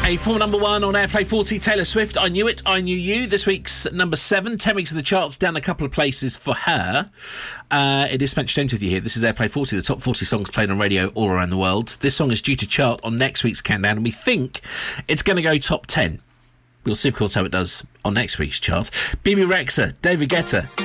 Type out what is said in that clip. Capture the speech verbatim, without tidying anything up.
A former number one on Airplay forty, Taylor Swift, I Knew It, I Knew You. This week's number seven, ten weeks of the charts, down a couple of places for her. Uh, it is Spencer James with you here. This is Airplay forty, the top forty songs played on radio all around the world. This song is due to chart on next week's countdown, and we think it's going to go top ten. We'll see, of course, how it does on next week's chart. Bebe Rexha, David Guetta.